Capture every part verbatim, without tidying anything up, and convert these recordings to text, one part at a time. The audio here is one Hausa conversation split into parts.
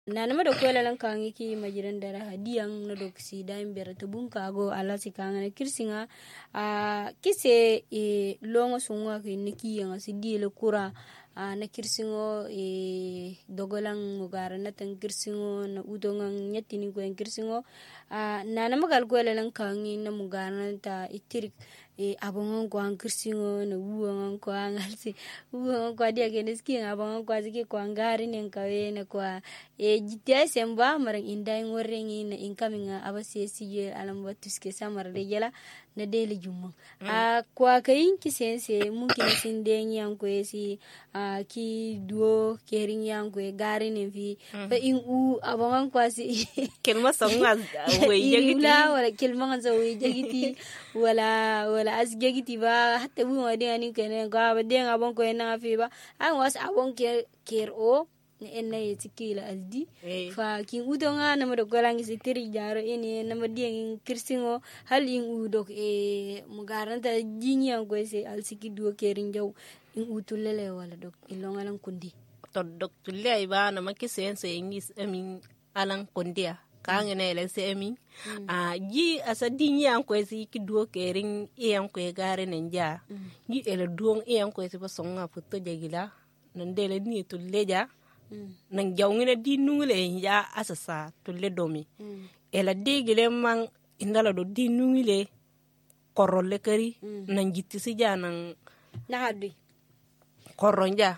na nama do kwela lan kan yiki majiran dara hadiyan na do si daim bera to bunka go ala si kan na kirsinga a kise e longo sunga ki niki yang si di le kura a na kirsingo e dogolang mugara na tan kirsingo na udongang nyatini ko en kirsingo a na nama gal kwela lan kan na mugara ta itirik e abongon ko an kirsingo na uongon ko an alsi uongon ko dia geneski abongon ko aziki ko angari nen kawe na ko e jitia semba marang indai ngorengi na incoming abasi siye alam watuske samar de yela na dele jumma a kwa kayin ki sense mungkin sindengi an ko esi a ki duo kering yang ko gari nen fi fa in u abongon ko asi kelma songa we jagiti wala kelma zo we jagiti wala wala asgegiti ba hatta bu ma deni kene ga ba den abon ko na fi ba an was abon ke ker o en nay tikila aldi fa kin udonga na mo do golangi sitiri jaro ene na mo dien kirsingo hal in udok e mo garanta jinyi an ko se al siki do kerin jaw in utulele wala dok ilongalan kundi to dok tulle ba na makisen se ngis amin alan kundia kanga na ele se amin a ji asa dinyi an ko se ki do kerin e an ko gare nenja ji ele duong e an ko se ba songa putto jagila nan dele ni tulle ja nan jawngina di nungule ya asasa tulle domi ela degile man indala do di nungule korolle kari nan jitti si janan na hadi koronja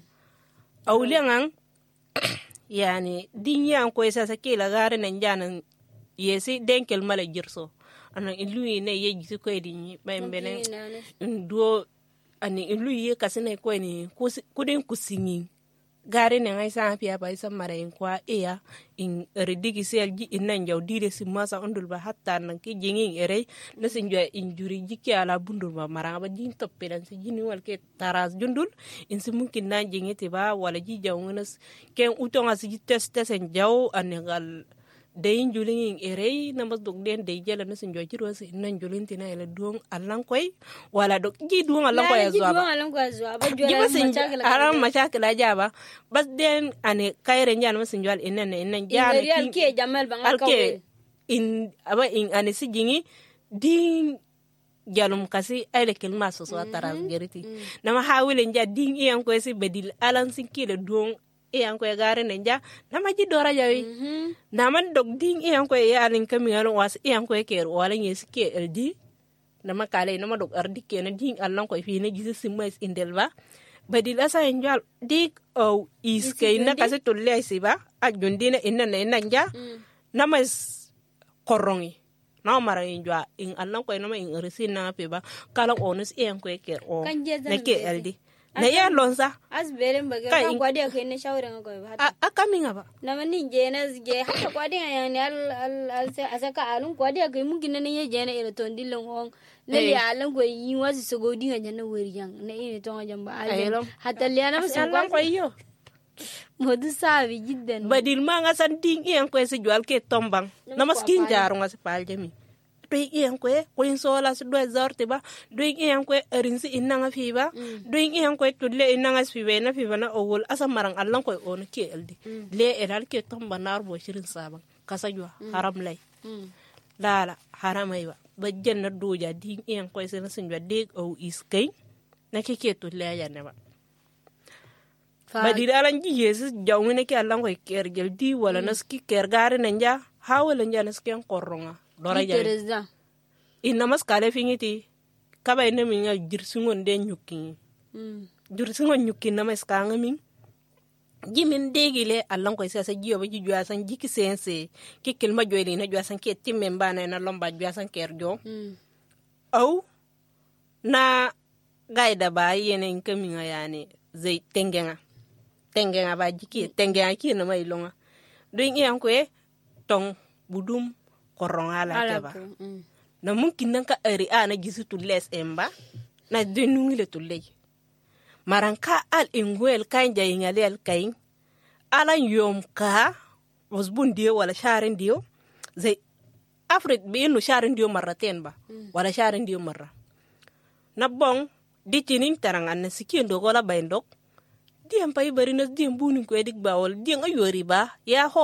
awlengan yani dinya ko esa sakila gare nan janan yesi denkel mala jirso anan iluyi ne yeji ko edini bembene ndo ani iluyi kasene ko ni kudin kusingi gare ne ngai sa pia ba isa mara in kwa iya in redigi sel ji inan jaw dire si masa ondul ba hatta nan ki jingin ere na sin jo injuri jiki ala bundur ba mara ba jin toppe dan si jini wal ke taras jundul in si mungkin na jingete ba wala ji jaw ngas ken utonga si test test en jaw anegal dayin julin ere na mas dog den day jela na sin jo ci rosi nan julin tina ela duong allan koy wala dog ji duong allan koy azwa ba allan koy azwa ba jola machakala aram machakala jaba bas den ane kayre nyan mas njwal inen inen jana ki ke jamal ba ngaka in aba in ane si jingi din jalum kasi ay le kelma so so taras geriti nama hawile nja din iyan koy si bedil alan sin kile duong e anko e gare nenja nama ji dora jawi nama dog ding e anko e alin kami ngalo was e anko e ker wala nyes ke eldi nama kale nama dog ardi ke na ding allan ko fi ne jisi simais indelba badila sa enjal dik o is ke na kase to le siba ajundina inna na nanja nama korongi na mara enjwa in allan ko nama in resin na pe ba kala onus e anko e ker o ne ke eldi na ya lonsa asberen baga kan kwadi ka ne shawara ko ba a akaminga ba na mani je na je haka kwadi ya ne al al asaka alun kwadi ka mun gina ne je na ira ton dilon hon ne ya alan ko yi wasu sogo dinga jana wuri yang ne ine ton jamba alun hatta liana musu alan ko yo modu sabi jiddan badil ma nga san ding en ko se jwal ke tombang na maskin jaru nga se paljami doing iyan kwe kuin sola su doy zorte ba doing iyan kwe rinsi inanga fiba doing iyan kwe tulle inanga fiba na fiba na ogol asa marang allan kwe on ke eldi le elal ke tomba nar bo shirin saba kasa jwa haram lay lala haramay ba ba jenna doja ding iyan kwe se na sinjwa deg o iskay na ke ke tulle ya ne ba ba diralan ji yesus jawne ke allan kwe ker gel di wala naski ker gare nanja hawala nja naski en koronga dora jare ina mas kale fingiti kaba ina minga jirsungon de nyuki mm. jirsungon nyuki na mas kanga min jimin degile allan ko sasa jiyo ba jiyo san jiki sense ki kelma joyli na jo san ke timmen bana na lomba jo san kerjo mm. au na gaida ba yene inkaminga yani zai tengenga tengenga ba jiki tengenga ki na mai longa doing iyan ko e tong budum koronga la keba mm. na mungkin nanka eri ana gisu tulles emba na denungi le tulle maranka al ingwel kan jayinga le kain ala yom ka wasbun dio wala sharin dio zai afrit be no sharin dio marraten ba mm. wala sharin dio marra na bong ditinin tarang an sikin do gola bayndok diyan pai bari nas diyan bunin ko edik bawol diyan ayori ba ya ho